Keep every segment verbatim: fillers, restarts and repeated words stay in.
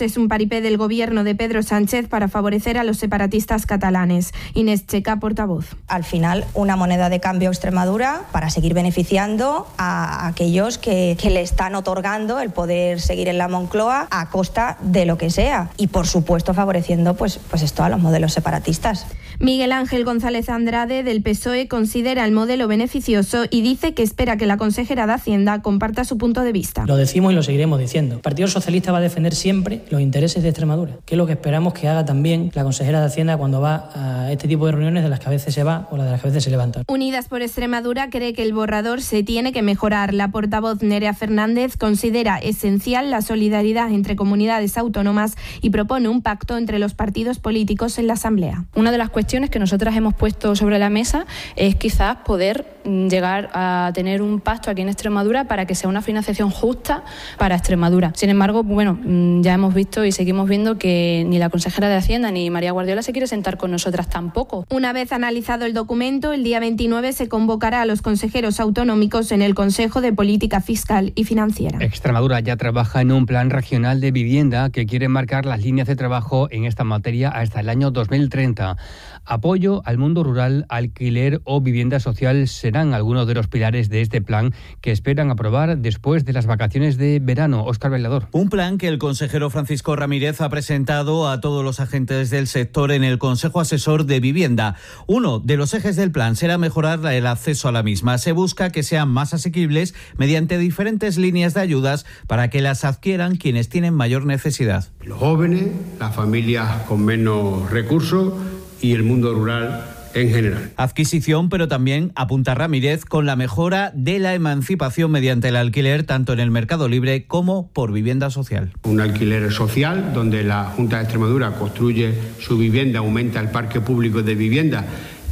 Vox es un paripé del gobierno de Pedro Sánchez para favorecer a los separatistas catalanes. Inés Checa, portavoz. Al final, una moneda de cambio a Extremadura para seguir beneficiando a aquellos que, que le están otorgando el poder seguir en la Moncloa a costa de lo que sea. Y, por supuesto, favoreciendo pues, pues esto a los modelos separatistas. Miguel Ángel González Andrade, del P S O E, considera el modelo beneficioso y dice que espera que la consejera de Hacienda comparta su punto de vista. Lo decimos y lo seguiremos diciendo. El Partido Socialista va a defender siempre los intereses de Extremadura, que es lo que esperamos que haga también la consejera de Hacienda cuando va a este tipo de reuniones de las que a veces se va o las de las que a veces se levanta. Unidas por Extremadura cree que el borrador se tiene que mejorar. La portavoz Nerea Fernández considera esencial la solidaridad entre comunidades autónomas y propone un pacto entre los partidos políticos en la Asamblea. Una de las cuestiones que nosotras hemos puesto sobre la mesa es quizás poder llegar a tener un pacto aquí en Extremadura para que sea una financiación justa para Extremadura. Sin embargo, bueno, ya hemos visto y seguimos viendo que ni la consejera de Hacienda ni María Guardiola se quiere sentar con nosotras tampoco. Una vez analizado el documento, el día veintinueve se convocará a los consejeros autonómicos en el Consejo de Política Fiscal y Financiera. Extremadura ya trabaja en un plan regional de vivienda que quiere marcar las líneas de trabajo en esta materia hasta el año dos mil treinta. Apoyo al mundo rural, alquiler o vivienda social serán algunos de los pilares de este plan que esperan aprobar después de las vacaciones de verano. Óscar Bailador. Un plan que el consejero Francisco Ramírez ha presentado a todos los agentes del sector en el Consejo Asesor de Vivienda. Uno de los ejes del plan será mejorar el acceso a la misma. Se busca que sean más asequibles mediante diferentes líneas de ayudas para que las adquieran quienes tienen mayor necesidad. Los jóvenes, las familias con menos recursos y el mundo rural en general. Adquisición, pero también, apunta Ramírez, con la mejora de la emancipación mediante el alquiler, tanto en el mercado libre como por vivienda social. Un alquiler social donde la Junta de Extremadura construye su vivienda, aumenta el parque público de vivienda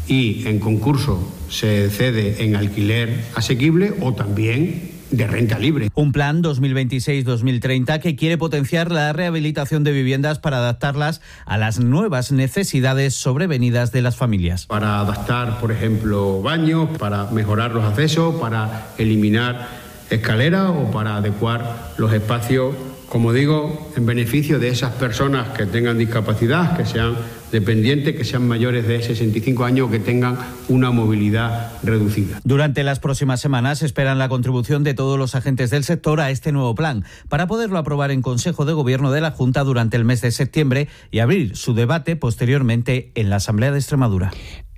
y en concurso se cede en alquiler asequible o también de renta libre. Un plan dos mil veintiséis dos mil treinta que quiere potenciar la rehabilitación de viviendas para adaptarlas a las nuevas necesidades sobrevenidas de las familias. Para adaptar, por ejemplo, baños, para mejorar los accesos, para eliminar escaleras o para adecuar los espacios, como digo, en beneficio de esas personas que tengan discapacidad, que sean dependientes, que sean mayores de sesenta y cinco años, que tengan una movilidad reducida. Durante las próximas semanas esperan la contribución de todos los agentes del sector a este nuevo plan, para poderlo aprobar en Consejo de Gobierno de la Junta durante el mes de septiembre y abrir su debate posteriormente en la Asamblea de Extremadura.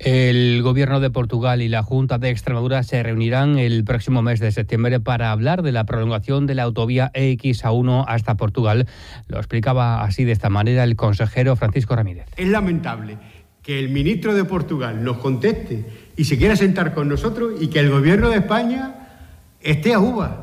El Gobierno de Portugal y la Junta de Extremadura se reunirán el próximo mes de septiembre para hablar de la prolongación de la autovía E X A uno hasta Portugal. Lo explicaba así de esta manera el consejero Francisco Ramírez. Es lamentable que el ministro de Portugal nos conteste y se quiera sentar con nosotros y que el Gobierno de España esté a uvas.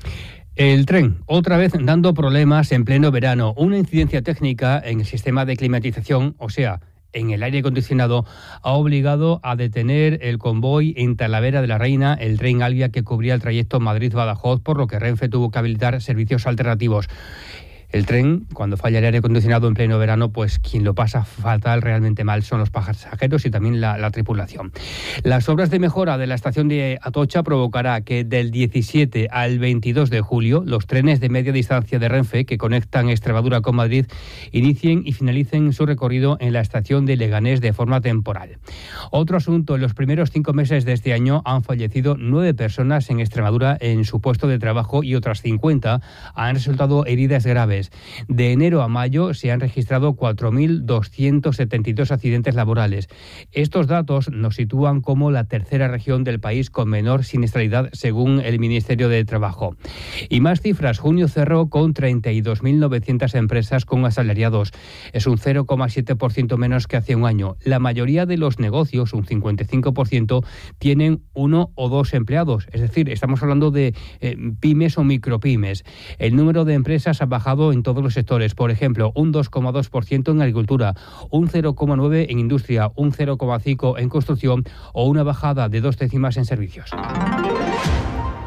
El tren, otra vez dando problemas en pleno verano. Una incidencia técnica en el sistema de climatización, o sea, en el aire acondicionado, ha obligado a detener el convoy en Talavera de la Reina, el tren Alvia que cubría el trayecto Madrid-Badajoz, por lo que Renfe tuvo que habilitar servicios alternativos. El tren, cuando falla el aire acondicionado en pleno verano, pues quien lo pasa fatal, realmente mal, son los pasajeros y también la, la tripulación. Las obras de mejora de la estación de Atocha provocará que del diecisiete al veintidós de julio los trenes de media distancia de Renfe que conectan Extremadura con Madrid inicien y finalicen su recorrido en la estación de Leganés de forma temporal. Otro asunto, en los primeros cinco meses de este año han fallecido nueve personas en Extremadura en su puesto de trabajo y otras cincuenta han resultado heridas graves. De enero a mayo se han registrado cuatro mil doscientos setenta y dos accidentes laborales. Estos datos nos sitúan como la tercera región del país con menor siniestralidad según el Ministerio de Trabajo. Y más cifras, junio cerró con treinta y dos mil novecientas empresas con asalariados. Es un cero coma siete por ciento menos que hace un año. La mayoría de los negocios, un cincuenta y cinco por ciento, tienen uno o dos empleados. Es decir, estamos hablando de eh, pymes o micropymes. El número de empresas ha bajado en todos los sectores, por ejemplo, un dos coma dos por ciento en agricultura, un cero coma nueve por ciento en industria, un cero coma cinco por ciento en construcción o una bajada de dos décimas en servicios.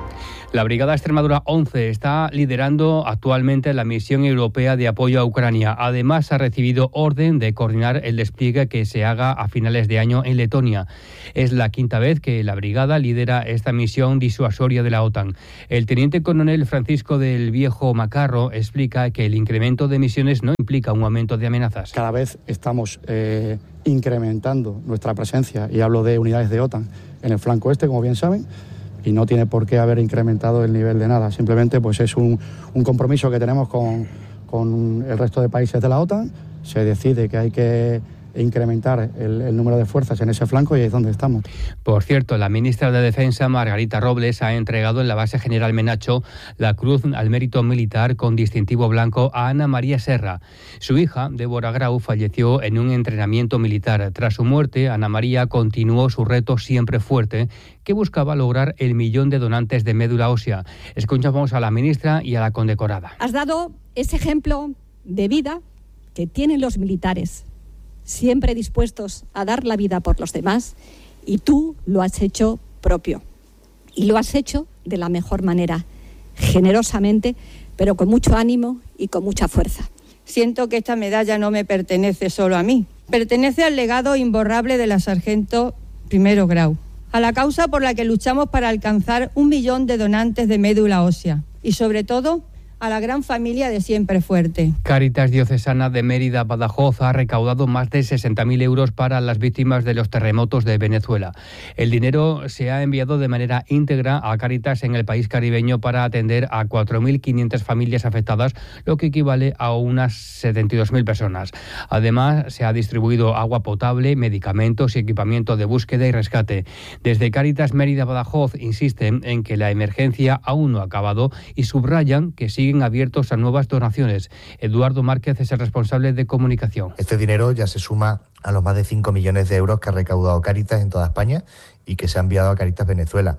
La Brigada Extremadura once está liderando actualmente la misión europea de apoyo a Ucrania. Además, ha recibido orden de coordinar el despliegue que se haga a finales de año en Letonia. Es la quinta vez que la Brigada lidera esta misión disuasoria de la OTAN. El teniente coronel Francisco del Viejo Macarro explica que el incremento de misiones no implica un aumento de amenazas. Cada vez estamos eh, incrementando nuestra presencia, y hablo de unidades de OTAN, en el flanco este, como bien saben, y no tiene por qué haber incrementado el nivel de nada. Simplemente pues es un, un compromiso que tenemos con, con el resto de países de la OTAN. Se decide que hay que incrementar el, el número de fuerzas en ese flanco y ahí es donde estamos. Por cierto, la ministra de Defensa, Margarita Robles, ha entregado en la base general Menacho la Cruz al Mérito Militar con distintivo blanco a Ana María Serra. Su hija, Débora Grau, falleció en un entrenamiento militar. Tras su muerte, Ana María continuó su reto siempre fuerte, que buscaba lograr el millón de donantes de médula ósea. Escuchamos a la ministra y a la condecorada. Has dado ese ejemplo de vida que tienen los militares, siempre dispuestos a dar la vida por los demás, y tú lo has hecho propio. Y lo has hecho de la mejor manera, generosamente, pero con mucho ánimo y con mucha fuerza. Siento que esta medalla no me pertenece solo a mí, pertenece al legado imborrable de la sargento Primero Grau, a la causa por la que luchamos para alcanzar un millón de donantes de médula ósea y, sobre todo, a la gran familia de Siempre Fuerte. Cáritas Diocesana de Mérida Badajoz ha recaudado más de sesenta mil euros para las víctimas de los terremotos de Venezuela. El dinero se ha enviado de manera íntegra a Cáritas en el país caribeño para atender a cuatro mil quinientas familias afectadas, lo que equivale a unas setenta y dos mil personas. Además, se ha distribuido agua potable, medicamentos y equipamiento de búsqueda y rescate. Desde Cáritas Mérida Badajoz insisten en que la emergencia aún no ha acabado y subrayan que siguen abiertos a nuevas donaciones. Eduardo Márquez es el responsable de comunicación. Este dinero ya se suma a los más de cinco millones de euros que ha recaudado Cáritas en toda España y que se ha enviado a Cáritas Venezuela,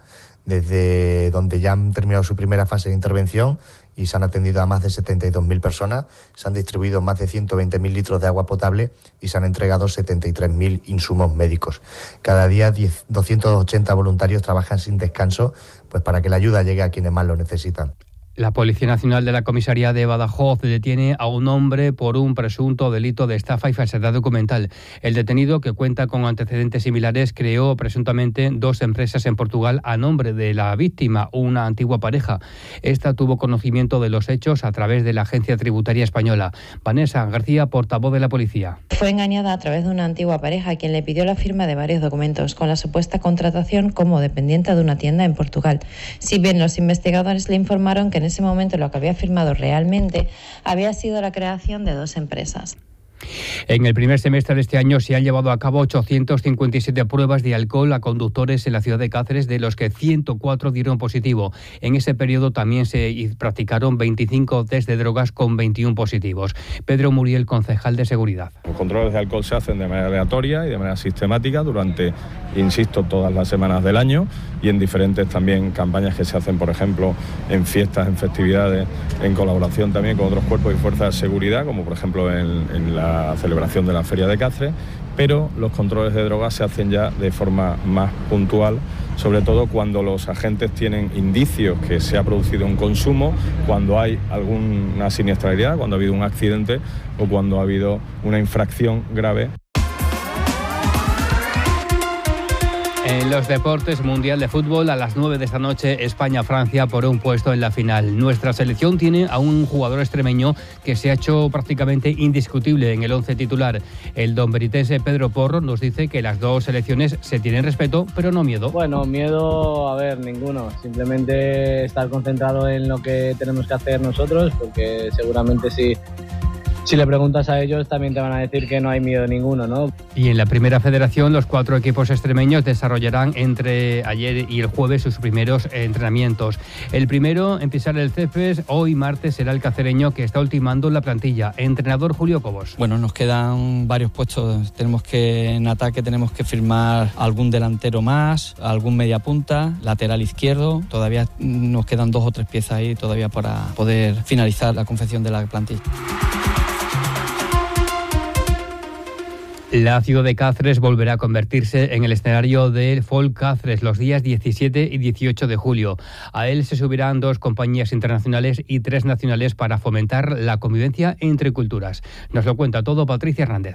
desde donde ya han terminado su primera fase de intervención y se han atendido a más de setenta y dos mil personas, se han distribuido más de ciento veinte mil litros de agua potable y se han entregado setenta y tres mil insumos médicos. Cada día doscientos ochenta voluntarios trabajan sin descanso, pues para que la ayuda llegue a quienes más lo necesitan. La Policía Nacional de la Comisaría de Badajoz detiene a un hombre por un presunto delito de estafa y falsedad documental. El detenido, que cuenta con antecedentes similares, creó presuntamente dos empresas en Portugal a nombre de la víctima, una antigua pareja. Esta tuvo conocimiento de los hechos a través de la Agencia Tributaria Española. Vanessa García, portavoz de la policía. Fue engañada a través de una antigua pareja, quien le pidió la firma de varios documentos con la supuesta contratación como dependiente de una tienda en Portugal. Si bien los investigadores le informaron que en ese momento lo que había firmado realmente había sido la creación de dos empresas. En el primer semestre de este año se han llevado a cabo ochocientas cincuenta y siete pruebas de alcohol a conductores en la ciudad de Cáceres, de los que ciento cuatro dieron positivo. En ese periodo también se practicaron veinticinco test de drogas con veintiuno positivos. Pedro Muriel, concejal de Seguridad. Los controles de alcohol se hacen de manera aleatoria y de manera sistemática durante, insisto, todas las semanas del año y en diferentes también campañas que se hacen, por ejemplo, en fiestas, en festividades, en colaboración también con otros cuerpos y fuerzas de seguridad, como por ejemplo en, en la la celebración de la Feria de Cáceres, pero los controles de drogas se hacen ya de forma más puntual, sobre todo cuando los agentes tienen indicios que se ha producido un consumo, cuando hay alguna siniestralidad, cuando ha habido un accidente o cuando ha habido una infracción grave. En los deportes, Mundial de Fútbol, a las nueve de esta noche, España-Francia por un puesto en la final. Nuestra selección tiene a un jugador extremeño que se ha hecho prácticamente indiscutible en el once titular. El domberitense Pedro Porro nos dice que las dos selecciones se tienen respeto, pero no miedo. Bueno, miedo, a ver, ninguno. Simplemente estar concentrado en lo que tenemos que hacer nosotros, porque seguramente sí. Si le preguntas a ellos también te van a decir que no hay miedo ninguno, ¿no? Y en la Primera Federación, los cuatro equipos extremeños desarrollarán entre ayer y el jueves sus primeros entrenamientos. El primero en pisar el césped hoy martes será el cacereño, que está ultimando la plantilla. Entrenador Julio Cobos. Bueno, nos quedan varios puestos. Tenemos que, en ataque tenemos que firmar algún delantero más, algún mediapunta, lateral izquierdo. Todavía nos quedan dos o tres piezas ahí todavía para poder finalizar la confección de la plantilla. La ciudad de Cáceres volverá a convertirse en el escenario del Folk Cáceres los días diecisiete y dieciocho de julio. A él se subirán dos compañías internacionales y tres nacionales para fomentar la convivencia entre culturas. Nos lo cuenta todo Patricia Hernández.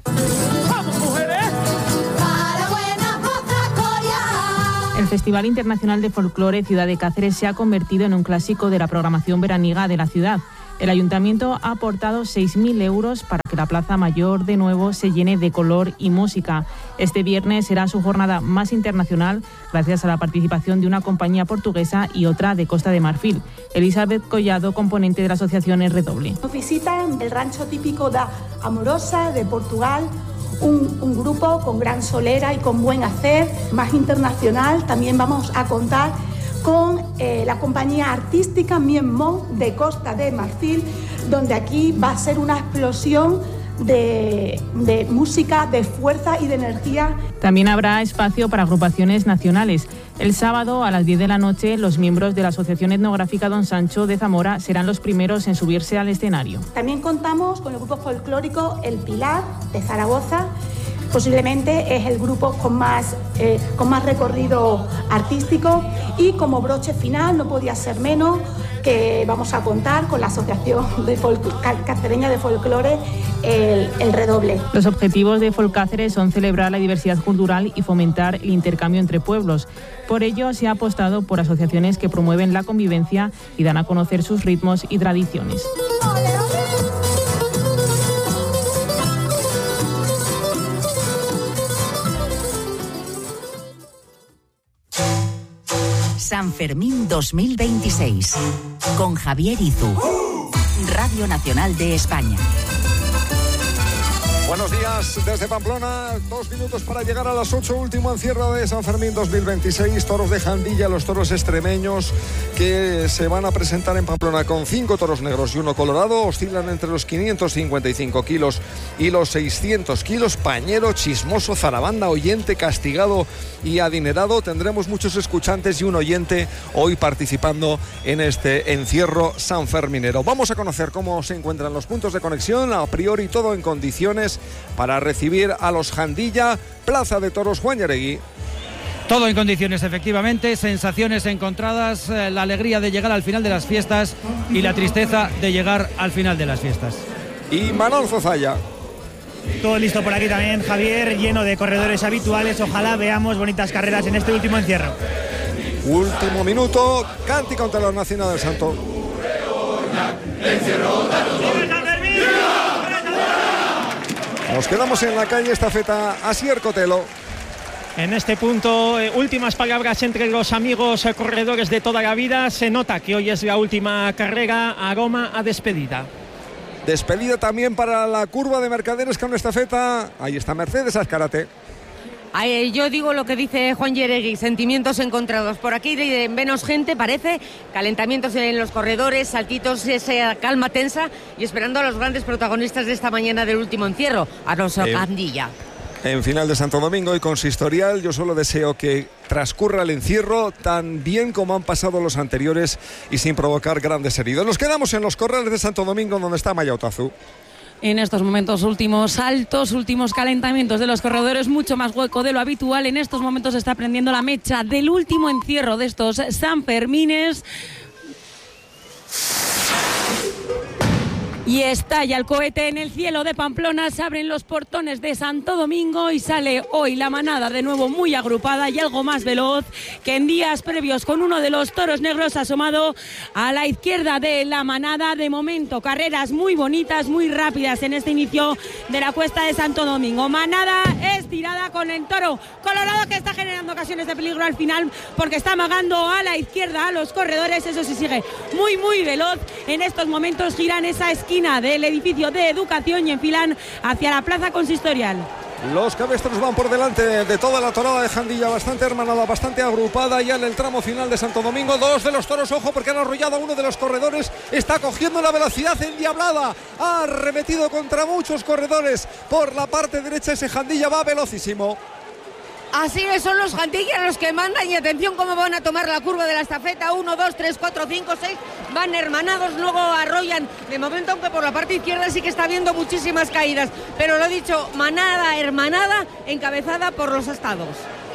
El Festival Internacional de Folclore Ciudad de Cáceres se ha convertido en un clásico de la programación veraniega de la ciudad. El Ayuntamiento ha aportado seis mil euros para que la Plaza Mayor de nuevo se llene de color y música. Este viernes será su jornada más internacional gracias a la participación de una compañía portuguesa y otra de Costa de Marfil. Elizabeth Collado, componente de la asociación El Redoble. Nos visitan el rancho típico de Amorosa, de Portugal, un, un grupo con gran solera y con buen hacer, más internacional. También vamos a contar con eh, la compañía artística Mien Mon de Costa de Marfil, donde aquí va a ser una explosión de, de música, de fuerza y de energía. También habrá espacio para agrupaciones nacionales. El sábado a las diez de la noche, los miembros de la Asociación Etnográfica Don Sancho de Zamora serán los primeros en subirse al escenario. También contamos con el grupo folclórico El Pilar de Zaragoza. Posiblemente es el grupo con más, eh, con más recorrido artístico, y como broche final no podía ser menos que vamos a contar con la Asociación de Folk- Cacereña de Folclore, el, el Redoble. Los objetivos de Folcáceres son celebrar la diversidad cultural y fomentar el intercambio entre pueblos. Por ello se ha apostado por asociaciones que promueven la convivencia y dan a conocer sus ritmos y tradiciones. San Fermín dos mil veintiséis, con Javier Izu, Radio Nacional de España. Buenos días desde Pamplona, dos minutos para llegar a las ocho, último encierro de San Fermín dos mil veintiséis, toros de Jandilla, los toros extremeños que se van a presentar en Pamplona con cinco toros negros y uno colorado, oscilan entre los quinientos cincuenta y cinco kilos y los seiscientos kilos, pañero, chismoso, zarabanda, oyente, castigado y adinerado. Tendremos muchos escuchantes y un oyente hoy participando en este encierro sanferminero. Vamos a conocer cómo se encuentran los puntos de conexión, a priori todo en condiciones para recibir a los Jandilla, Plaza de Toros Juan Llarregui. Todo en condiciones, efectivamente, sensaciones encontradas, eh, la alegría de llegar al final de las fiestas y la tristeza de llegar al final de las fiestas. Y Manuel Zozaya. Todo listo por aquí también, Javier, lleno de corredores habituales. Ojalá veamos bonitas carreras en este último encierro. Último minuto, cántico ante la Nacional del Santo. Nos quedamos en la calle estafeta Asier Cotelo. En este punto, eh, últimas palabras entre los amigos eh, corredores de toda la vida. Se nota que hoy es la última carrera, aroma a despedida. Despedida también para la curva de mercaderes con estafeta. Ahí está Mercedes Azcárate. Ay, yo digo lo que dice Juan Llarregui, sentimientos encontrados. Por aquí de menos gente, parece, calentamientos en los corredores, saltitos, esa calma tensa y esperando a los grandes protagonistas de esta mañana del último encierro, a los eh, Jandilla. En final de Santo Domingo y consistorial, yo solo deseo que transcurra el encierro tan bien como han pasado los anteriores y sin provocar grandes heridos. Nos quedamos en los corrales de Santo Domingo, donde está Maya Otazu. En estos momentos, últimos saltos, últimos calentamientos de los corredores, mucho más hueco de lo habitual. En estos momentos se está prendiendo la mecha del último encierro de estos Sanfermines. Y estalla el cohete en el cielo de Pamplona, se abren los portones de Santo Domingo y sale hoy la manada de nuevo muy agrupada y algo más veloz que en días previos, con uno de los toros negros asomado a la izquierda de la manada. De momento, carreras muy bonitas, muy rápidas en este inicio de la cuesta de Santo Domingo. Manada estirada con el toro colorado que está generando ocasiones de peligro al final porque está amagando a la izquierda a los corredores. Eso sí, sigue muy muy veloz. En estos momentos giran esa esquina del edificio de Educación y enfilan hacia la plaza consistorial. Los cabestros van por delante de toda la torada de Jandilla, bastante hermanada, bastante agrupada ya en el tramo final de Santo Domingo. Dos de los toros, ojo, porque han arrollado a uno de los corredores, está cogiendo la velocidad endiablada, ha arremetido contra muchos corredores por la parte derecha. Ese Jandilla va velocísimo. Así son los Jandilla los que mandan y atención cómo van a tomar la curva de la estafeta. Uno, dos, tres, cuatro, cinco, seis. Van hermanados, luego arrollan. De momento, aunque por la parte izquierda sí que está habiendo muchísimas caídas. Pero lo he dicho, manada, hermanada, encabezada por los Astados.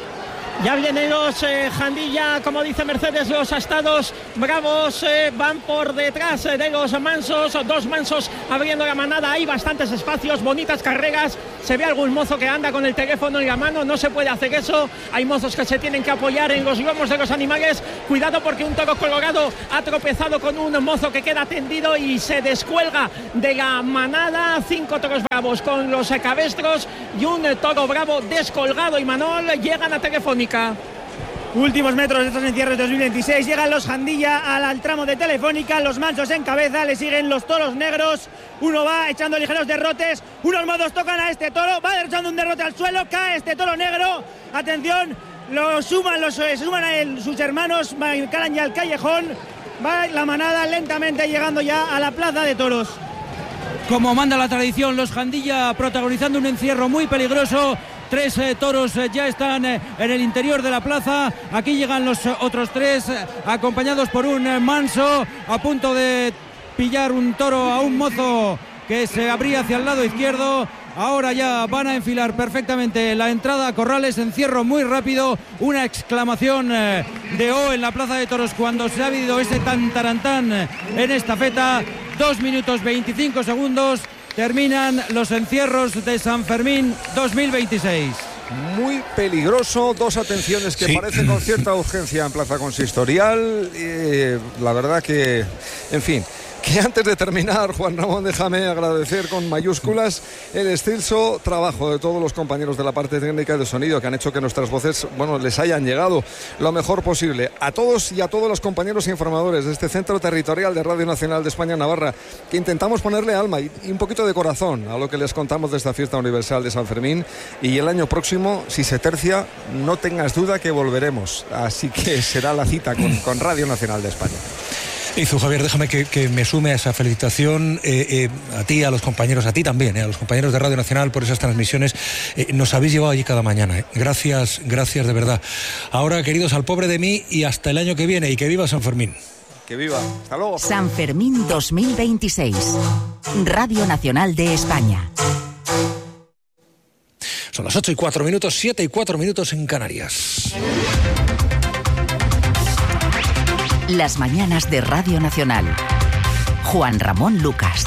Ya vienen los eh, Jandilla, como dice Mercedes, los Astados Bravos eh, van por detrás eh, de los Mansos, dos Mansos abriendo la manada, hay bastantes espacios, bonitas carreras, se ve algún mozo que anda con el teléfono en la mano, no se puede hacer eso, hay mozos que se tienen que apoyar en los lomos de los animales, cuidado porque un toro colorado ha tropezado con un mozo que queda tendido y se descuelga de la manada, cinco toros bravos con los cabestros y un toro bravo descolgado, y Manol llegan a Telefónica. Últimos metros de estos encierros dos mil veintiséis, llegan los Jandilla al, al tramo de Telefónica, los Mansos en cabeza, le siguen los toros negros, uno va echando ligeros derrotes, unos modos tocan a este toro, va echando un derrote al suelo, cae este toro negro, atención, lo suman, los, se suman a él, sus hermanos, calan ya al callejón, va la manada lentamente llegando ya a la plaza de toros. Como manda la tradición, los Jandilla protagonizando un encierro muy peligroso. Tres eh, toros eh, ya están eh, en el interior de la plaza. Aquí llegan los eh, otros tres, eh, acompañados por un eh, manso, a punto de pillar un toro a un mozo que se abría hacia el lado izquierdo. Ahora ya van a enfilar perfectamente la entrada a corrales, encierro muy rápido, una exclamación eh, de O en la plaza de toros cuando se ha habido ese tan tarantán eh, en esta feta. Dos minutos veinticinco segundos. Terminan los encierros de San Fermín dos mil veintiséis. Muy peligroso, dos atenciones que sí. parecen con cierta urgencia en Plaza Consistorial. Eh, la verdad que, en fin, que antes de terminar, Juan Ramón, déjame agradecer con mayúsculas el excelso trabajo de todos los compañeros de la parte técnica de sonido que han hecho que nuestras voces, bueno, les hayan llegado lo mejor posible. A todos y a todos los compañeros informadores de este centro territorial de Radio Nacional de España Navarra, que intentamos ponerle alma y, y un poquito de corazón a lo que les contamos de esta fiesta universal de San Fermín. Y el año próximo, si se tercia, no tengas duda que volveremos. Así que será la cita con, con Radio Nacional de España. Izu, Javier, déjame que, que me sume a esa felicitación, eh, eh, a ti, a los compañeros, a ti también, eh, a los compañeros de Radio Nacional por esas transmisiones. Eh, nos habéis llevado allí cada mañana. Eh. Gracias, gracias de verdad. Ahora, queridos, al pobre de mí y hasta el año que viene. Y que viva San Fermín. Que viva. Hasta luego. San Fermín dos mil veintiséis. Radio Nacional de España. Son las ocho y cuatro minutos, siete y cuatro minutos en Canarias. Las mañanas de Radio Nacional. Juan Ramón Lucas.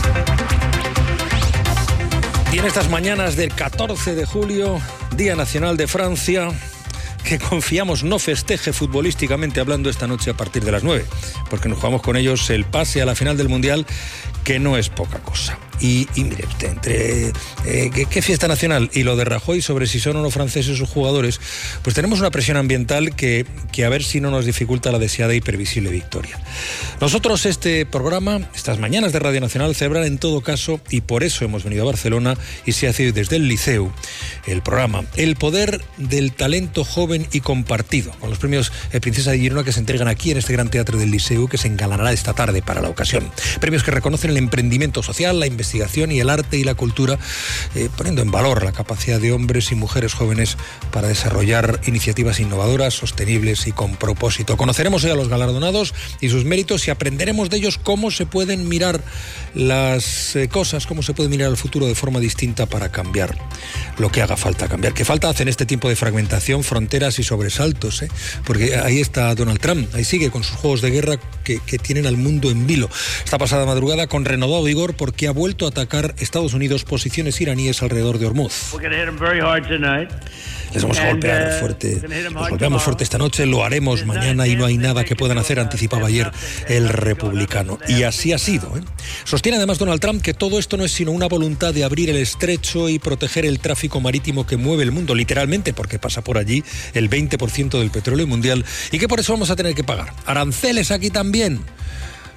Y en estas mañanas del catorce de julio, Día Nacional de Francia, que confiamos no festeje futbolísticamente hablando esta noche a partir de las nueve, porque nos jugamos con ellos el pase a la final del Mundial, que no es poca cosa. Y, y mire usted, entre eh, ¿qué, qué fiesta nacional y lo de Rajoy sobre si son o no franceses sus jugadores, pues tenemos una presión ambiental que, que a ver si no nos dificulta la deseada y previsible victoria. Nosotros este programa, estas mañanas de Radio Nacional, celebran en todo caso, y por eso hemos venido a Barcelona y se hace desde el Liceu, el programa El Poder del Talento Joven y Compartido, con los premios Princesa de Girona que se entregan aquí en este gran teatro del Liceu, que se engalanará esta tarde para la ocasión. Premios que reconocen el emprendimiento social, la investigación y el arte y la cultura, eh, poniendo en valor la capacidad de hombres y mujeres jóvenes para desarrollar iniciativas innovadoras, sostenibles y con propósito. Conoceremos hoy a los galardonados y sus méritos y aprenderemos de ellos cómo se pueden mirar las eh, cosas, cómo se puede mirar el futuro de forma distinta para cambiar lo que haga falta cambiar. ¿Qué falta hace en este tiempo de fragmentación, fronteras y sobresaltos? Eh? Porque ahí está Donald Trump, ahí sigue con sus juegos de guerra que, que tienen al mundo en vilo. Esta pasada madrugada con renovado vigor porque ha vuelto a atacar Estados Unidos posiciones iraníes alrededor de Hormuz. Les vamos a golpear fuerte, los golpeamos fuerte esta noche, lo haremos mañana y no hay nada que puedan hacer, anticipaba ayer el republicano. Y así ha sido. ¿eh? Sostiene además Donald Trump que todo esto no es sino una voluntad de abrir el estrecho y proteger el tráfico marítimo que mueve el mundo, literalmente, porque pasa por allí el veinte por ciento del petróleo mundial y que por eso vamos a tener que pagar aranceles aquí también.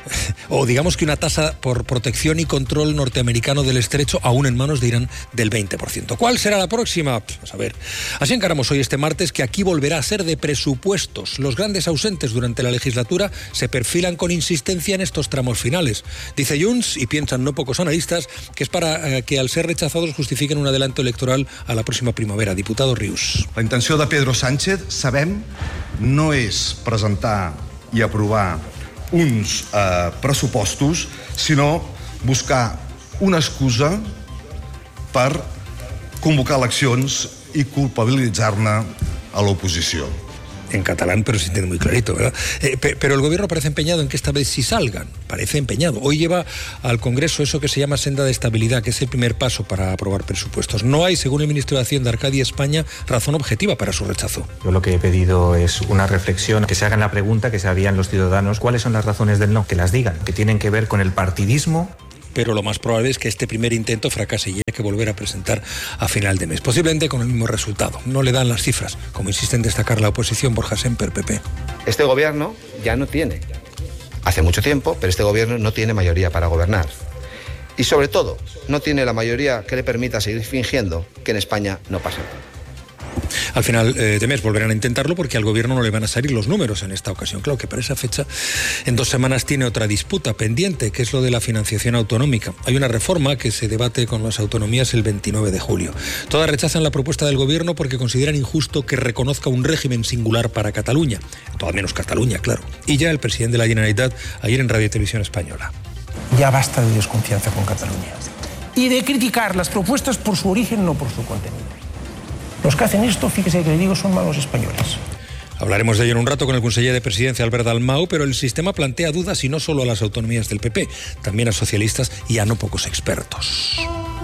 o digamos que una tasa por protección y control norteamericano del estrecho, aún en manos de Irán, del veinte por ciento. ¿Cuál será la próxima? Pues a ver. Así encaramos hoy este martes, que aquí volverá a ser de presupuestos. Los grandes ausentes durante la legislatura se perfilan con insistencia en estos tramos finales. Dice Junts, y piensan no pocos analistas, que es para eh, que al ser rechazados justifiquen un adelanto electoral a la próxima primavera. Diputado Rius. La intenció de Pedro Sánchez, sabem, no és presentar i aprovar uns eh, pressupostos, sinó buscar una excusa per convocar eleccions i culpabilitzar-ne a l'oposició. En catalán, pero se entiende muy clarito, ¿verdad? Eh, pe- pero el gobierno parece empeñado en que esta vez sí salgan, parece empeñado. Hoy lleva al Congreso eso que se llama senda de estabilidad, que es el primer paso para aprobar presupuestos. No hay, según el ministro de Hacienda, Arcadia España, razón objetiva para su rechazo. Yo lo que he pedido es una reflexión, que se hagan la pregunta que se harían los ciudadanos, ¿cuáles son las razones del no? Que las digan, que tienen que ver con el partidismo. Pero lo más probable es que este primer intento fracase y haya que volver a presentar a final de mes, posiblemente con el mismo resultado. No le dan las cifras, como insiste en destacar la oposición. Borja Semper, P P. Este gobierno ya no tiene, hace mucho tiempo, pero este gobierno no tiene mayoría para gobernar. Y sobre todo, no tiene la mayoría que le permita seguir fingiendo que en España no pasa nada. Al final eh, de mes volverán a intentarlo porque al gobierno no le van a salir los números en esta ocasión. Claro que para esa fecha, en dos semanas, tiene otra disputa pendiente, que es lo de la financiación autonómica. Hay una reforma que se debate con las autonomías el veintinueve de julio. Todas rechazan la propuesta del gobierno porque consideran injusto que reconozca un régimen singular para Cataluña. Todo menos Cataluña, claro. Y ya el presidente de la Generalitat, ayer en Radio y Televisión Española. Ya basta de desconfianza con Cataluña. Y de criticar las propuestas por su origen, no por su contenido. Los que hacen esto, fíjese que le digo, son malos españoles. Hablaremos de ello en un rato con el conseller de Presidencia, Albert Dalmau, pero el sistema plantea dudas y no solo a las autonomías del P P, también a socialistas y a no pocos expertos.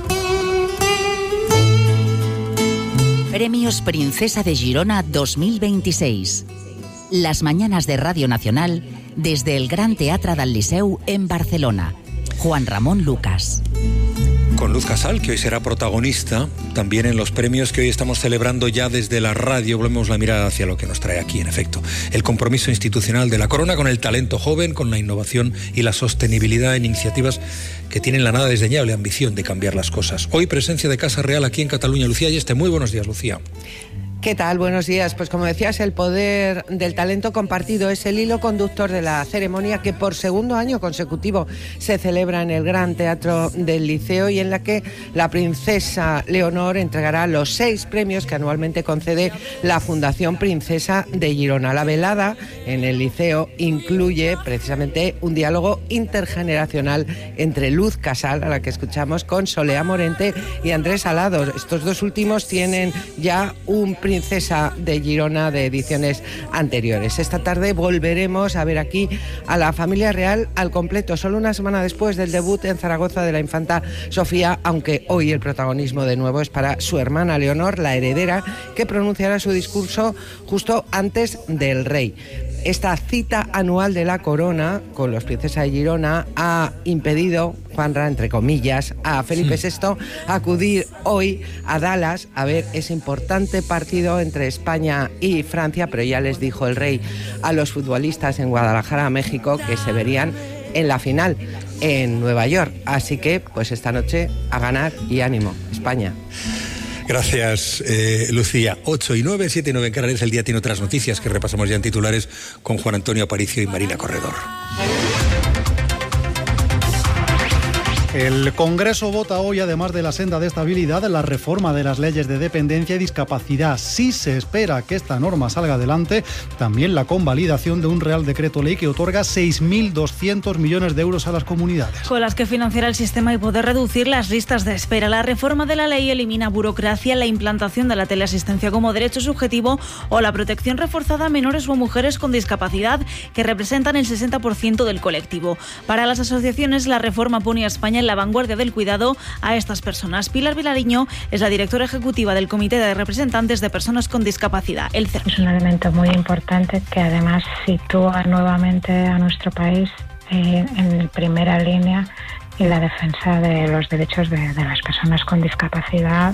Premios Princesa de Girona dos mil veintiséis. Las mañanas de Radio Nacional desde el Gran Teatre del Liceu en Barcelona. Juan Ramón Lucas. Con Luz Casal, que hoy será protagonista también en los premios que hoy estamos celebrando ya desde la radio. Volvemos la mirada hacia lo que nos trae aquí, en efecto. El compromiso institucional de la Corona con el talento joven, con la innovación y la sostenibilidad en iniciativas que tienen la nada desdeñable ambición de cambiar las cosas. Hoy presencia de Casa Real aquí en Cataluña. Lucía Yeste, muy buenos días, Lucía. ¿Qué tal? Buenos días. Pues como decías, el poder del talento compartido es el hilo conductor de la ceremonia que por segundo año consecutivo se celebra en el Gran Teatro del Liceo y en la que la princesa Leonor entregará los seis premios que anualmente concede la Fundación Princesa de Girona. La velada en el Liceo incluye precisamente un diálogo intergeneracional entre Luz Casal, a la que escuchamos, con Solea Morente y Andrés Alado. Estos dos últimos tienen ya un Princesa de Girona de ediciones anteriores. Esta tarde volveremos a ver aquí a la familia real al completo, solo una semana después del debut en Zaragoza de la infanta Sofía, aunque hoy el protagonismo de nuevo es para su hermana Leonor, la heredera, que pronunciará su discurso justo antes del rey. Esta cita anual de la corona con los Princesa de Girona ha impedido, Juanra, entre comillas, a Felipe sí. sexto acudir hoy a Dallas a ver ese importante partido entre España y Francia, pero ya les dijo el rey a los futbolistas en Guadalajara, México, que se verían en la final en Nueva York. Así que, pues esta noche a ganar y ánimo, España. Gracias, eh, Lucía. ocho y nueve, siete y nueve en Canarias. El día tiene otras noticias que repasamos ya en titulares con Juan Antonio Aparicio y Marina Corredor. El Congreso vota hoy, además de la senda de estabilidad, la reforma de las leyes de dependencia y discapacidad. Si se espera que esta norma salga adelante, también la convalidación de un Real Decreto Ley que otorga seis mil doscientos millones de euros a las comunidades. Con las que financiará el sistema y poder reducir las listas de espera. La reforma de la ley elimina burocracia, la implantación de la teleasistencia como derecho subjetivo o la protección reforzada a menores o mujeres con discapacidad, que representan el sesenta por ciento del colectivo. Para las asociaciones, la reforma pone a España en la vanguardia del cuidado a estas personas. Pilar Vilariño es la directora ejecutiva del Comité de Representantes de Personas con Discapacidad, el C E R. Es un elemento muy importante que además sitúa nuevamente a nuestro país eh, en primera línea en la defensa de los derechos de, de las personas con discapacidad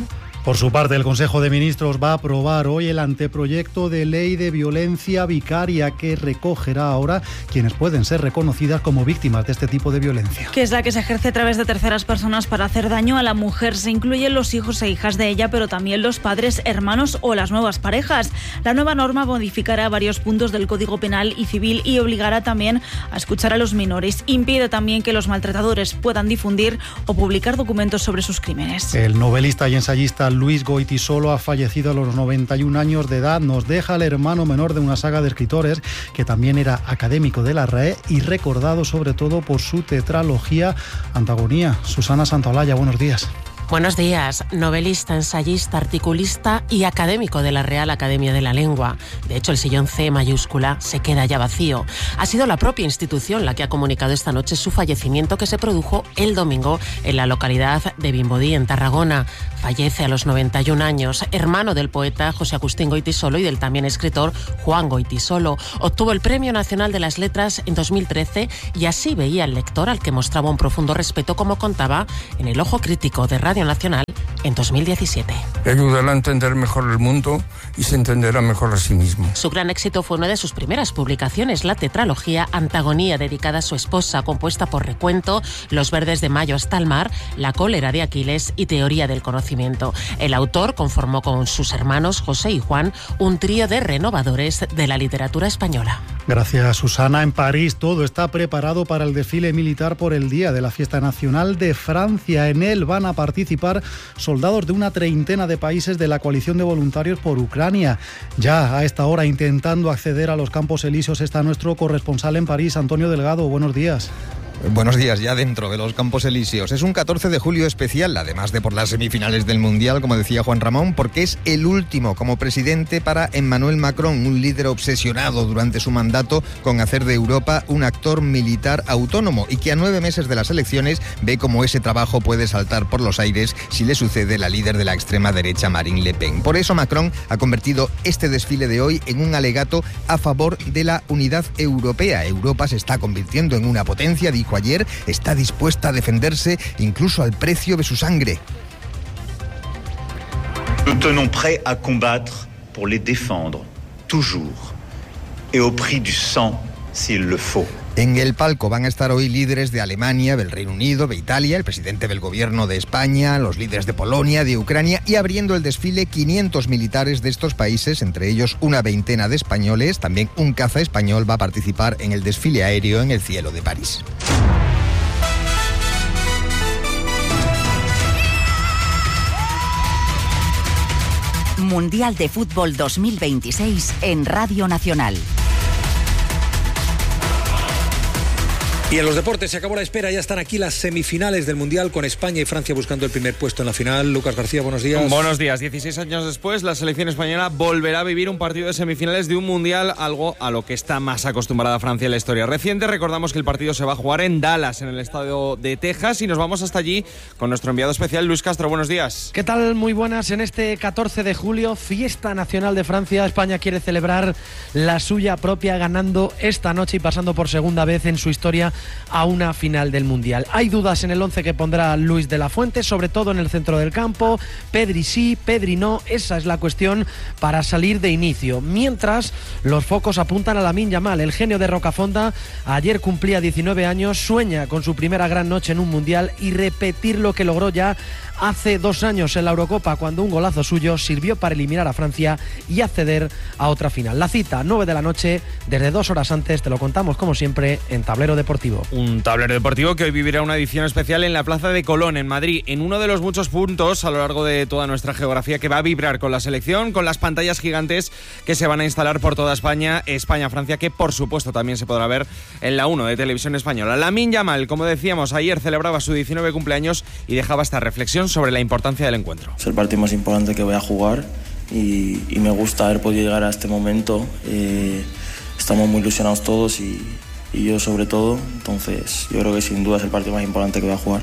Por su parte, el Consejo de Ministros va a aprobar hoy el anteproyecto de ley de violencia vicaria que recogerá ahora quienes pueden ser reconocidas como víctimas de este tipo de violencia. Que es la que se ejerce a través de terceras personas para hacer daño a la mujer. Se incluyen los hijos e hijas de ella, pero también los padres, hermanos o las nuevas parejas. La nueva norma modificará varios puntos del Código Penal y Civil y obligará también a escuchar a los menores. Impide también que los maltratadores puedan difundir o publicar documentos sobre sus crímenes. El novelista y ensayista Luis Goytisolo ha fallecido a los noventa y un años de edad. Nos deja el hermano menor de una saga de escritores que también era académico de la R A E y recordado sobre todo por su tetralogía Antagonía. Susana Santaolalla, buenos días. Buenos días, novelista, ensayista, articulista y académico de la Real Academia de la Lengua. De hecho, el sillón C mayúscula se queda ya vacío. Ha sido la propia institución la que ha comunicado esta noche su fallecimiento, que se produjo el domingo en la localidad de Vimbodí, en Tarragona. Fallece a los noventa y un años, hermano del poeta José Agustín Goytisolo y del también escritor Juan Goytisolo. Obtuvo el Premio Nacional de las Letras en dos mil trece y así veía el lector, al que mostraba un profundo respeto, como contaba en El Ojo Crítico de Radio Nacional en dos mil diecisiete. Ayudará a entender mejor el mundo y se entenderá mejor a sí mismo. Su gran éxito fue una de sus primeras publicaciones, la tetralogía Antagonía, dedicada a su esposa, compuesta por Recuento, Los verdes de mayo hasta el mar, La cólera de Aquiles y Teoría del conocimiento. El autor conformó con sus hermanos José y Juan un trío de renovadores de la literatura española. Gracias, Susana. En París todo está preparado para el desfile militar por el Día de la Fiesta Nacional de Francia. En él van a participar soldados de una treintena de países de la coalición de voluntarios por Ucrania. Ya a esta hora, intentando acceder a los Campos Elíseos, está nuestro corresponsal en París, Antonio Delgado. Buenos días. Buenos días, ya dentro de los Campos Elíseos. Es un catorce de julio especial, además de por las semifinales del Mundial, como decía Juan Ramón, porque es el último como presidente para Emmanuel Macron, un líder obsesionado durante su mandato con hacer de Europa un actor militar autónomo y que a nueve meses de las elecciones ve cómo ese trabajo puede saltar por los aires si le sucede la líder de la extrema derecha, Marine Le Pen. Por eso Macron ha convertido este desfile de hoy en un alegato a favor de la unidad europea. Europa se está convirtiendo en una potencia, dijo ayer, está dispuesta a defenderse incluso al precio de su sangre. Nous tenons prêts à combattre pour les défendre, toujours, et au prix du sang s'il le faut. En el palco van a estar hoy líderes de Alemania, del Reino Unido, de Italia, el presidente del gobierno de España, los líderes de Polonia, de Ucrania y abriendo el desfile quinientos militares de estos países, entre ellos una veintena de españoles. También un caza español va a participar en el desfile aéreo en el cielo de París. Mundial de Fútbol dos mil veintiséis en Radio Nacional. Y en los deportes se acabó la espera, ya están aquí las semifinales del Mundial con España y Francia buscando el primer puesto en la final. Lucas García, buenos días. Buenos días. dieciséis años después, la selección española volverá a vivir un partido de semifinales de un Mundial, algo a lo que está más acostumbrada Francia en la historia reciente. Recordamos que el partido se va a jugar en Dallas, en el estadio de Texas, y nos vamos hasta allí con nuestro enviado especial, Luis Castro. Buenos días. ¿Qué tal? Muy buenas. En este catorce de julio, fiesta nacional de Francia. España quiere celebrar la suya propia, ganando esta noche y pasando por segunda vez en su historia a una final del Mundial. Hay dudas en el once que pondrá Luis de la Fuente, sobre todo en el centro del campo. Pedri sí, Pedri no, esa es la cuestión para salir de inicio. Mientras, los focos apuntan a Lamine Yamal, el genio de Rocafonda. Ayer cumplía diecinueve años, sueña con su primera gran noche en un Mundial y repetir lo que logró ya hace dos años en la Eurocopa, cuando un golazo suyo sirvió para eliminar a Francia y acceder a otra final. La cita, nueve de la noche, desde dos horas antes, te lo contamos como siempre en Tablero Deportivo. Un tablero deportivo que hoy vivirá una edición especial en la Plaza de Colón, en Madrid, en uno de los muchos puntos a lo largo de toda nuestra geografía que va a vibrar con la selección, con las pantallas gigantes que se van a instalar por toda España, España-Francia, que por supuesto también se podrá ver en la uno de Televisión Española. Lamine Yamal, como decíamos, ayer celebraba su diecinueve cumpleaños y dejaba esta reflexión sobre la importancia del encuentro. Es el partido más importante que voy a jugar y, y me gusta haber podido llegar a este momento. Eh, estamos muy ilusionados todos y, y yo sobre todo, entonces yo creo que sin duda es el partido más importante que voy a jugar.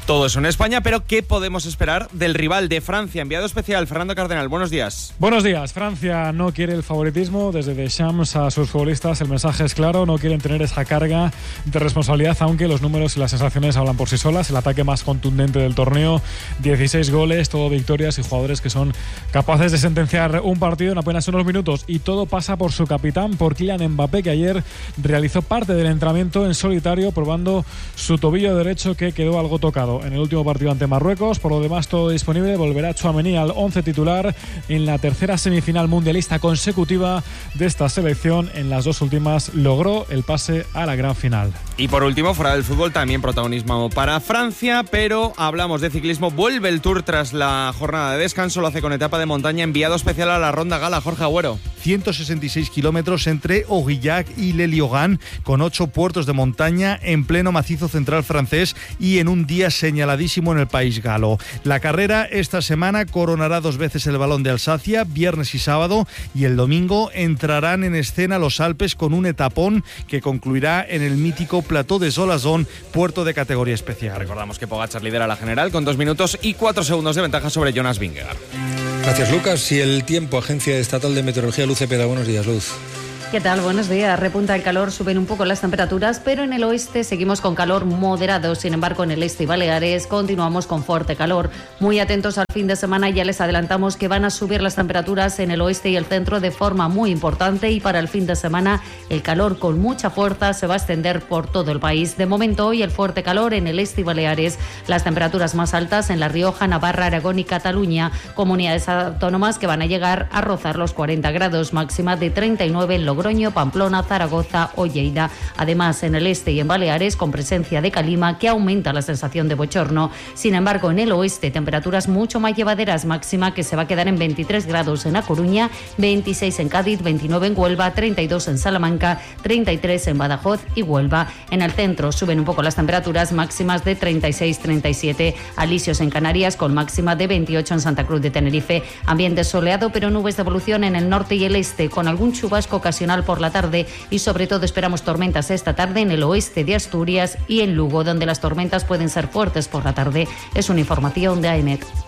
Todo eso en España, pero ¿qué podemos esperar del rival de Francia? Enviado especial, Fernando Cardenal, buenos días. Buenos días. Francia no quiere el favoritismo. Desde Deschamps a sus futbolistas el mensaje es claro, no quieren tener esa carga de responsabilidad, aunque los números y las sensaciones hablan por sí solas. El ataque más contundente del torneo, dieciséis goles, todo victorias y jugadores que son capaces de sentenciar un partido en apenas unos minutos. Y todo pasa por su capitán, por Kylian Mbappé, que ayer realizó parte del entrenamiento en solitario, probando su tobillo derecho, que quedó algo tocado en el último partido ante Marruecos. Por lo demás, todo disponible. Volverá Tchouaméni al once titular en la tercera semifinal mundialista consecutiva de esta selección. En las dos últimas logró el pase a la gran final. Y por último, fuera del fútbol, también protagonismo para Francia, pero hablamos de ciclismo. Vuelve el Tour tras la jornada de descanso, lo hace con etapa de montaña. Enviado especial a la Ronda Gala, Jorge Agüero. ciento sesenta y seis kilómetros entre Aurillac y Le Liogán, con ocho puertos de montaña en pleno macizo central francés y en un día señaladísimo en el país galo. La carrera esta semana coronará dos veces el Balón de Alsacia, viernes y sábado, y el domingo entrarán en escena los Alpes con un etapón que concluirá en el mítico Plateau de Solazón, puerto de categoría especial. Recordamos que Pogačar lidera la general con dos minutos y cuatro segundos de ventaja sobre Jonas Vingegaard. Gracias, Lucas. Y el tiempo, Agencia Estatal de Meteorología, Luz Cepeda. Buenos días, Luz. ¿Qué tal? Buenos días. Repunta el calor, suben un poco las temperaturas, pero en el oeste seguimos con calor moderado. Sin embargo, en el este y Baleares continuamos con fuerte calor. Muy atentos al fin de semana, ya les adelantamos que van a subir las temperaturas en el oeste y el centro de forma muy importante, y para el fin de semana el calor con mucha fuerza se va a extender por todo el país. De momento, hoy el fuerte calor en el este y Baleares, las temperaturas más altas en La Rioja, Navarra, Aragón y Cataluña, comunidades autónomas que van a llegar a rozar los cuarenta grados, máxima de treinta y nueve en Logroño, Pamplona, Zaragoza o Lleida. Además, en el este y en Baleares, con presencia de calima que aumenta la sensación de bochorno. Sin embargo, en el oeste, temperaturas mucho más llevaderas, máxima que se va a quedar en veintitrés grados en A Coruña, veintiséis en Cádiz, veintinueve en Huelva, treinta y dos en Salamanca, treinta y tres en Badajoz y Huelva. En el centro suben un poco las temperaturas, máximas de treinta y seis, treinta y siete. Alisios en Canarias, con máxima de veintiocho en Santa Cruz de Tenerife. Ambiente soleado, pero nubes de evolución en el norte y el este, con algún chubasco ocasional por la tarde, y sobre todo esperamos tormentas esta tarde en el oeste de Asturias y en Lugo, donde las tormentas pueden ser fuertes por la tarde. Es una información de A E M E T.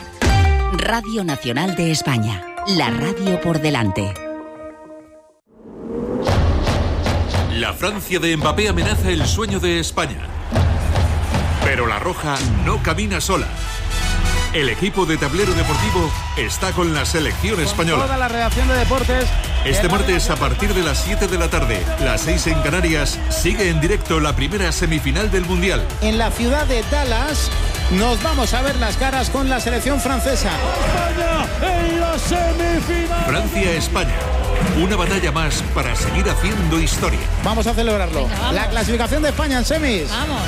Radio Nacional de España, la radio por delante. La Francia de Mbappé amenaza el sueño de España. Pero la Roja no camina sola. El equipo de Tablero Deportivo está con la selección española. Toda la redacción de deportes. Este martes, a partir de las siete de la tarde, las seis en Canarias, sigue en directo la primera semifinal del Mundial. En la ciudad de Dallas nos vamos a ver las caras con la selección francesa. España en la semifinal. Francia-España. Una batalla más para seguir haciendo historia. Vamos a celebrarlo. Venga, vamos. La clasificación de España en semis. Vamos.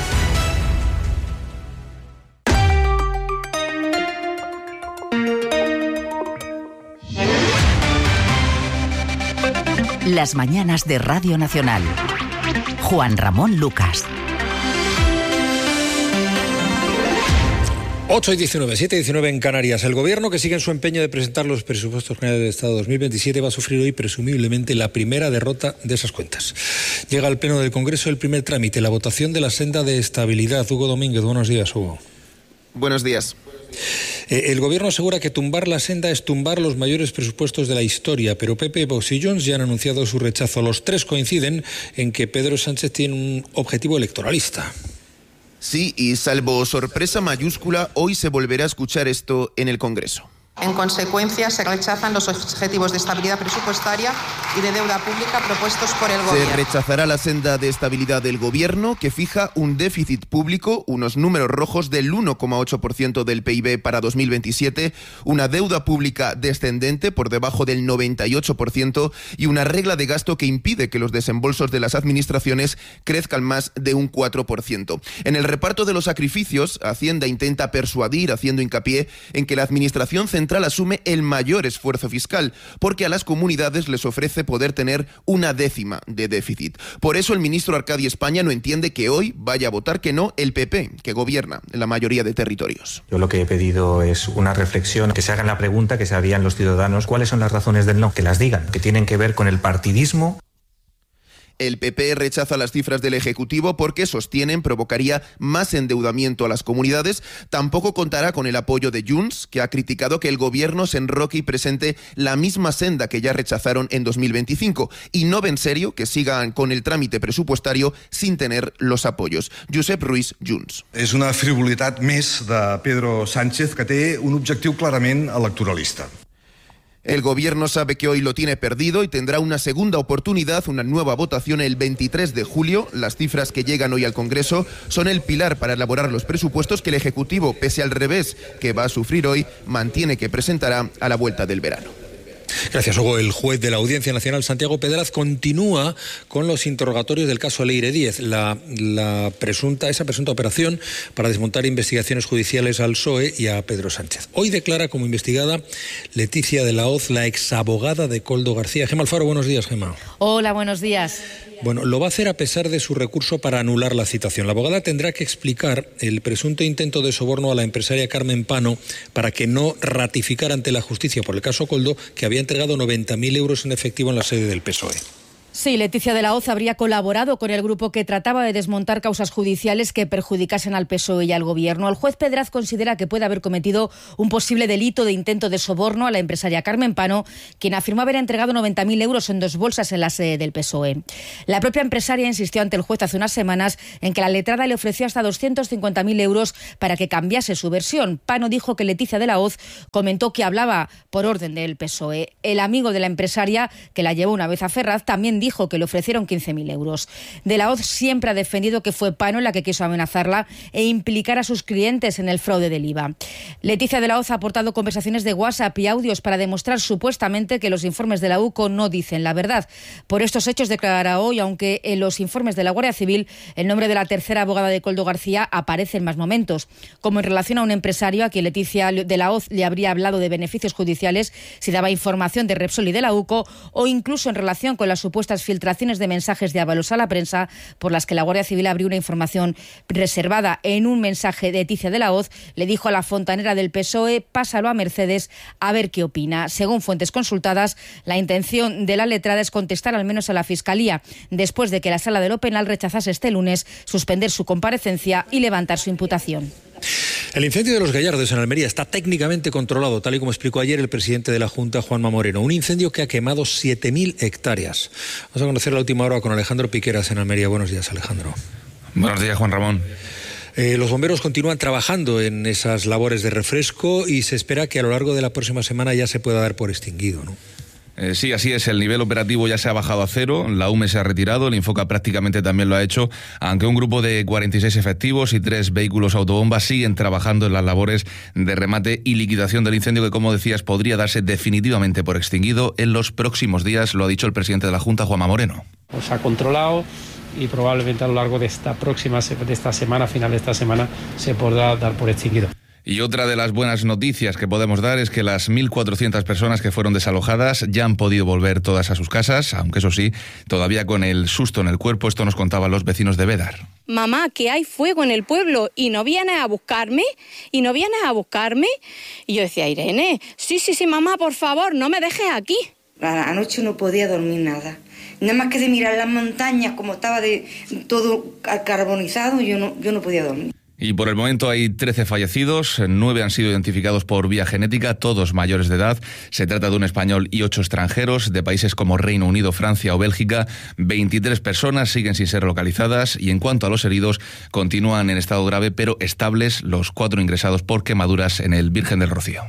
Las mañanas de Radio Nacional. Juan Ramón Lucas. ocho y diecinueve, siete y diecinueve en Canarias. El gobierno, que sigue en su empeño de presentar los presupuestos generales del Estado dos mil veintisiete, va a sufrir hoy presumiblemente la primera derrota de esas cuentas. Llega al Pleno del Congreso el primer trámite, la votación de la senda de estabilidad. Hugo Domínguez, buenos días, Hugo. Buenos días. Eh, el gobierno asegura que tumbar la senda es tumbar los mayores presupuestos de la historia, pero P P, Vox y Junts ya han anunciado su rechazo. Los tres coinciden en que Pedro Sánchez tiene un objetivo electoralista. Sí, y salvo sorpresa mayúscula, hoy se volverá a escuchar esto en el Congreso. En consecuencia, se rechazan los objetivos de estabilidad presupuestaria y de deuda pública propuestos por el Gobierno. Se rechazará la senda de estabilidad del Gobierno, que fija un déficit público, unos números rojos del uno coma ocho por ciento del P I B para dos mil veintisiete, una deuda pública descendente por debajo del noventa y ocho por ciento y una regla de gasto que impide que los desembolsos de las administraciones crezcan más de un cuatro por ciento. En el reparto de los sacrificios, Hacienda intenta persuadir, haciendo hincapié en que la Administración Central asume el mayor esfuerzo fiscal, porque a las comunidades les ofrece poder tener una décima de déficit. Por eso el ministro Arcadi España no entiende que hoy vaya a votar que no el P P, que gobierna en la mayoría de territorios. Yo lo que he pedido es una reflexión, que se hagan la pregunta que se harían los ciudadanos, ¿cuáles son las razones del no? Que las digan, que tienen que ver con el partidismo. El P P rechaza las cifras del Ejecutivo porque sostienen provocaría más endeudamiento a las comunidades. Tampoco contará con el apoyo de Junts, que ha criticado que el gobierno se enroque y presente la misma senda que ya rechazaron en dos mil veinticinco, y no ven serio que sigan con el trámite presupuestario sin tener los apoyos. Josep Ruiz, Junts. És una frivolitat més de Pedro Sánchez que té un objectiu clarament electoralista. El gobierno sabe que hoy lo tiene perdido y tendrá una segunda oportunidad, una nueva votación el veintitrés de julio. Las cifras que llegan hoy al Congreso son el pilar para elaborar los presupuestos que el Ejecutivo, pese al revés que va a sufrir hoy, mantiene que presentará a la vuelta del verano. Gracias, Hugo. El juez de la Audiencia Nacional, Santiago Pedraz, continúa con los interrogatorios del caso Leire Díez, la, la presunta, esa presunta operación para desmontar investigaciones judiciales al P S O E y a Pedro Sánchez. Hoy declara como investigada Leticia de la Hoz, la exabogada de Koldo García. Gemma Alfaro, buenos días, Gemma. Hola, buenos días. Bueno, lo va a hacer a pesar de su recurso para anular la citación. La abogada tendrá que explicar el presunto intento de soborno a la empresaria Carmen Pano para que no ratificara ante la justicia por el caso Koldo que había entregado noventa mil euros en efectivo en la sede del P S O E. Sí, Leticia de la Hoz habría colaborado con el grupo que trataba de desmontar causas judiciales que perjudicasen al P S O E y al Gobierno. El juez Pedraz considera que puede haber cometido un posible delito de intento de soborno a la empresaria Carmen Pano, quien afirmó haber entregado noventa mil euros en dos bolsas en la sede del P S O E. La propia empresaria insistió ante el juez hace unas semanas en que la letrada le ofreció hasta doscientos cincuenta mil euros para que cambiase su versión. Pano dijo que Leticia de la Hoz comentó que hablaba por orden del P S O E. El amigo de la empresaria, que la llevó una vez a Ferraz, también dijo que le ofrecieron quince mil euros. De la Hoz siempre ha defendido que fue Pano la que quiso amenazarla e implicar a sus clientes en el fraude del I V A. Leticia de la Hoz ha aportado conversaciones de WhatsApp y audios para demostrar supuestamente que los informes de la U C O no dicen la verdad. Por estos hechos declarará hoy, aunque en los informes de la Guardia Civil el nombre de la tercera abogada de Koldo García aparece en más momentos, como en relación a un empresario a quien Leticia de la Hoz le habría hablado de beneficios judiciales si daba información de Repsol y de la U C O, o incluso en relación con las supuestas filtraciones de mensajes de avalos a la prensa por las que la Guardia Civil abrió una información reservada. En un mensaje de Leticia de la Hoz le dijo a la fontanera del P S O E: pásalo a Mercedes a ver qué opina. Según fuentes consultadas, la intención de la letrada es contestar al menos a la Fiscalía, después de que la Sala de lo Penal rechazase este lunes suspender su comparecencia y levantar su imputación. El incendio de los Gallardos en Almería está técnicamente controlado, tal y como explicó ayer el presidente de la Junta, Juanma Moreno. Un incendio que ha quemado siete mil hectáreas. Vamos a conocer la última hora con Alejandro Piqueras en Almería. Buenos días, Alejandro. Buenos días, Juan Ramón. Eh, los bomberos continúan trabajando en esas labores de refresco y se espera que a lo largo de la próxima semana ya se pueda dar por extinguido, ¿no? Eh, sí, así es, el nivel operativo ya se ha bajado a cero, la U M E se ha retirado, el Infoca prácticamente también lo ha hecho, aunque un grupo de cuarenta y seis efectivos y tres vehículos autobombas siguen trabajando en las labores de remate y liquidación del incendio que, como decías, podría darse definitivamente por extinguido en los próximos días, lo ha dicho el presidente de la Junta, Juanma Moreno. Se ha controlado y probablemente a lo largo de esta próxima, de esta semana, final de esta semana, se podrá dar por extinguido. Y otra de las buenas noticias que podemos dar es que las mil cuatrocientas personas que fueron desalojadas ya han podido volver todas a sus casas, aunque eso sí, todavía con el susto en el cuerpo. Esto nos contaban los vecinos de Bédar. Mamá, que hay fuego en el pueblo y no vienes a buscarme, y no vienes a buscarme. Y yo decía, Irene, sí, sí, sí, mamá, por favor, no me dejes aquí. Anoche no podía dormir nada. Nada más que de mirar las montañas, como estaba de todo carbonizado, yo no, yo no podía dormir. Y por el momento hay trece fallecidos, nueve han sido identificados por vía genética, todos mayores de edad. Se trata de un español y ocho extranjeros de países como Reino Unido, Francia o Bélgica. veintitrés personas siguen sin ser localizadas y en cuanto a los heridos, continúan en estado grave pero estables los cuatro ingresados por quemaduras en el Virgen del Rocío.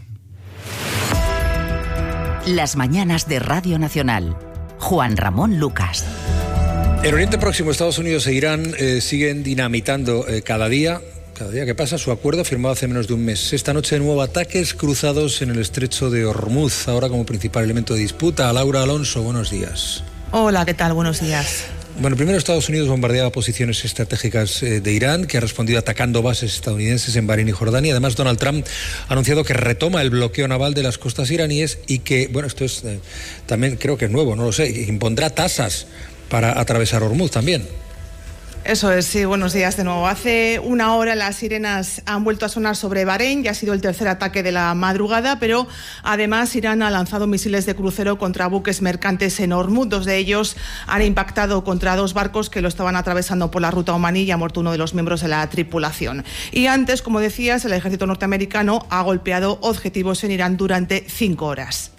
Las mañanas de Radio Nacional. Juan Ramón Lucas. En Oriente Próximo, Estados Unidos e Irán eh, siguen dinamitando eh, cada día. Cada día que pasa, su acuerdo firmado hace menos de un mes. Esta noche de nuevo ataques cruzados en el estrecho de Hormuz, ahora como principal elemento de disputa. Laura Alonso, buenos días. Hola, ¿qué tal? Buenos días. Bueno, primero Estados Unidos bombardeaba posiciones estratégicas eh, de Irán, que ha respondido atacando bases estadounidenses en Bahrein y Jordania. Además, Donald Trump ha anunciado que retoma el bloqueo naval de las costas iraníes y que, bueno, esto es eh, también creo que es nuevo, no lo sé, impondrá tasas para atravesar Hormuz también. Eso es, sí, buenos días de nuevo. Hace una hora las sirenas han vuelto a sonar sobre Bahrein, ya ha sido el tercer ataque de la madrugada, pero además Irán ha lanzado misiles de crucero contra buques mercantes en Hormuz. Dos de ellos han impactado contra dos barcos que lo estaban atravesando por la ruta omaní y ha muerto uno de los miembros de la tripulación. Y antes, como decías, el ejército norteamericano ha golpeado objetivos en Irán durante cinco horas.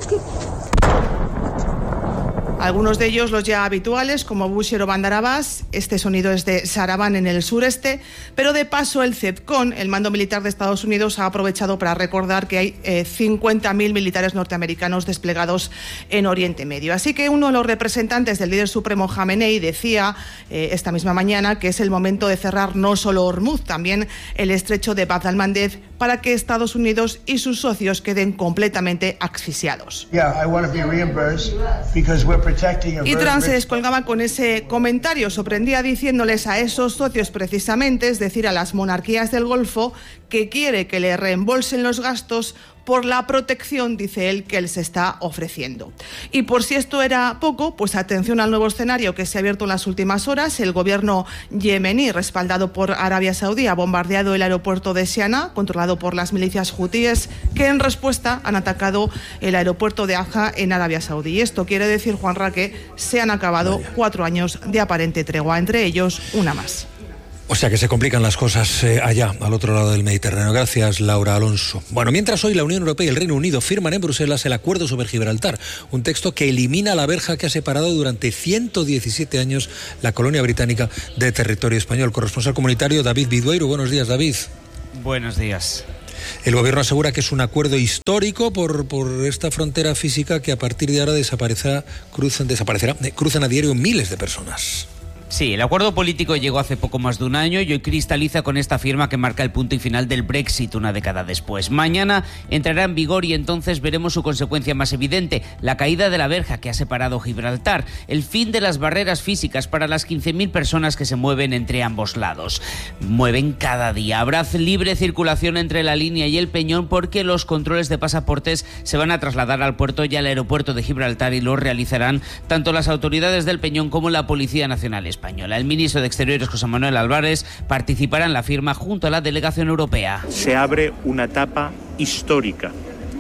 Algunos de ellos los ya habituales, como Bushehr o Bandar Abbas. Este sonido es de Saravan en el sureste, pero de paso el CENTCOM, el mando militar de Estados Unidos, ha aprovechado para recordar que hay eh, cincuenta mil militares norteamericanos desplegados en Oriente Medio. Así que uno de los representantes del líder supremo Jamenei decía eh, esta misma mañana que es el momento de cerrar no solo Hormuz, también el estrecho de Bab al-Mandeb, para que Estados Unidos y sus socios queden completamente asfixiados. Yeah, I want to be reimbursed because we're protecting a Y Trump se descolgaba con ese comentario, sorprendía diciéndoles a esos socios precisamente, es decir, a las monarquías del Golfo, que quiere que le reembolsen los gastos por la protección, dice él, que les está ofreciendo. Y por si esto era poco, pues atención al nuevo escenario que se ha abierto en las últimas horas. El gobierno yemení, respaldado por Arabia Saudí, ha bombardeado el aeropuerto de Siana, controlado por las milicias hutíes, que en respuesta han atacado el aeropuerto de Aja en Arabia Saudí. Y esto quiere decir, Juanra, que se han acabado cuatro años de aparente tregua, entre ellos una más. O sea que se complican las cosas eh, allá, al otro lado del Mediterráneo. Gracias, Laura Alonso. Bueno, mientras hoy la Unión Europea y el Reino Unido firman en Bruselas el Acuerdo sobre Gibraltar, un texto que elimina la verja que ha separado durante ciento diecisiete años la colonia británica de territorio español. Corresponsal comunitario David Bidueiro. Buenos días, David. Buenos días. El gobierno asegura que es un acuerdo histórico por, por esta frontera física que a partir de ahora desaparecerá, cruzan, desaparecerá, cruzan a diario miles de personas. Sí, el acuerdo político llegó hace poco más de un año y hoy cristaliza con esta firma que marca el punto y final del Brexit una década después. Mañana entrará en vigor y entonces veremos su consecuencia más evidente, la caída de la verja que ha separado Gibraltar, el fin de las barreras físicas para las quince mil personas que se mueven entre ambos lados. Mueven cada día. Habrá libre circulación entre la línea y el Peñón porque los controles de pasaportes se van a trasladar al puerto y al aeropuerto de Gibraltar y lo realizarán tanto las autoridades del Peñón como la Policía Nacional Española. El ministro de Exteriores, José Manuel Álvarez, participará en la firma junto a la delegación europea. Se abre una etapa histórica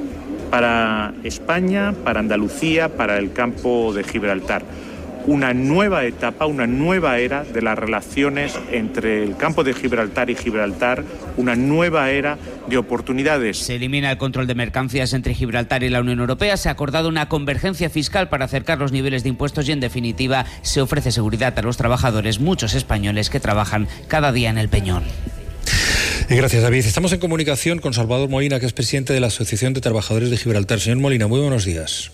para España, para Andalucía, para el campo de Gibraltar. Una nueva etapa, una nueva era de las relaciones entre el campo de Gibraltar y Gibraltar, una nueva era de oportunidades. Se elimina el control de mercancías entre Gibraltar y la Unión Europea, se ha acordado una convergencia fiscal para acercar los niveles de impuestos y, en definitiva, se ofrece seguridad a los trabajadores, muchos españoles que trabajan cada día en el Peñón. Gracias, David. Estamos en comunicación con Salvador Molina, que es presidente de la Asociación de Trabajadores de Gibraltar. Señor Molina, muy buenos días.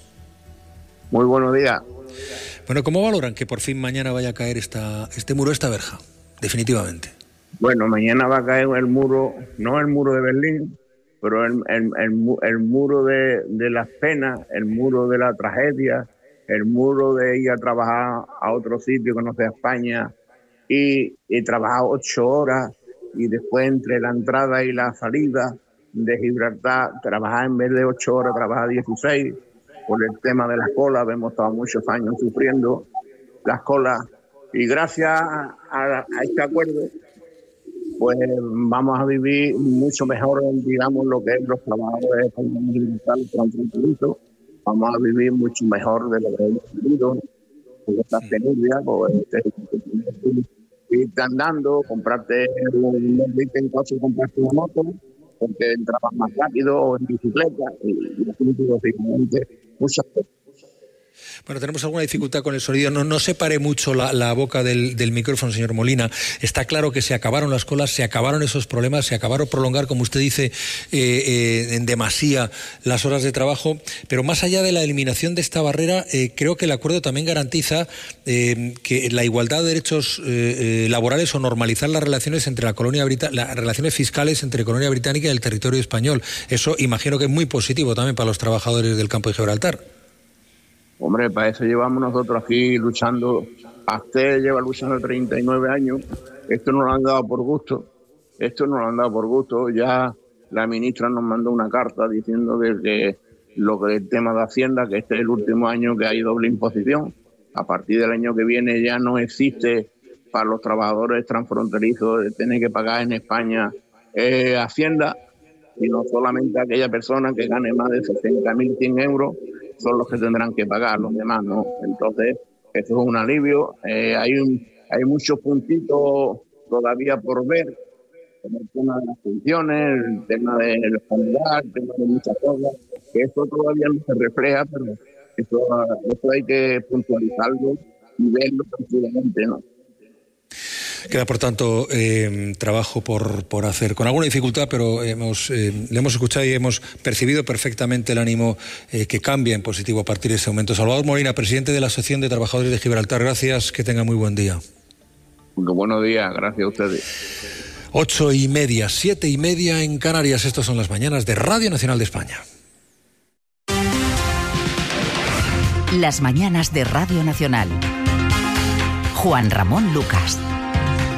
Muy buenos días. Bueno, ¿cómo valoran que por fin mañana vaya a caer esta, este muro, esta verja? Definitivamente. Bueno, mañana va a caer el muro, no el muro de Berlín, pero el, el, el, el muro de, de las penas, el muro de la tragedia, el muro de ir a trabajar a otro sitio que no sea España y, y trabajar ocho horas y después entre la entrada y la salida de Gibraltar, trabajar en vez de ocho horas, trabajar dieciséis. Por el tema de las colas, hemos estado muchos años sufriendo las colas y gracias a, a este acuerdo pues vamos a vivir mucho mejor, digamos, lo que es los trabajadores transfronterizos, vamos a vivir mucho mejor de lo que hemos vivido, porque esta penurias, pues irte andando, comprarte un en coche, comprarte una moto, porque entrabas más rápido o en bicicleta y, y definitivamente muchas cosas. Bueno, tenemos alguna dificultad con el sonido. No, no separe mucho la, la boca del, del micrófono, señor Molina. Está claro que se acabaron las colas, se acabaron esos problemas, se acabaron prolongar, como usted dice, eh, eh, en demasía las horas de trabajo. Pero más allá de la eliminación de esta barrera, eh, creo que el acuerdo también garantiza eh, que la igualdad de derechos eh, eh, laborales o normalizar las relaciones entre la colonia británica, las relaciones fiscales entre colonia británica y el territorio español. Eso imagino que es muy positivo también para los trabajadores del campo de Gibraltar. Hombre, para eso llevamos nosotros aquí luchando. Usted lleva luchando treinta y nueve años. Esto no lo han dado por gusto. Esto no lo han dado por gusto. Ya la ministra nos mandó una carta diciendo que, que lo que el tema de Hacienda, que este es el último año que hay doble imposición. A partir del año que viene ya no existe para los trabajadores transfronterizos de tener que pagar en España eh, Hacienda, y no solamente aquella persona que gane más de sesenta mil cien euros son los que tendrán que pagar, los demás no. Entonces, eso es un alivio. Eh, hay, un, hay muchos puntitos todavía por ver, como el tema de las pensiones, el tema del familiar, el tema de muchas cosas, que eso todavía no se refleja, pero eso, eso hay que puntualizarlo y verlo tranquilamente, ¿no? Queda, por tanto, eh, trabajo por, por hacer, con alguna dificultad, pero hemos, eh, le hemos escuchado y hemos percibido perfectamente el ánimo eh, que cambia en positivo a partir de ese momento. Salvador Molina, presidente de la Asociación de Trabajadores de Gibraltar, gracias, que tenga muy buen día. Buenos días, gracias a ustedes. Ocho y media, siete y media en Canarias. Estas son las mañanas de Radio Nacional de España. Las mañanas de Radio Nacional. Juan Ramón Lucas.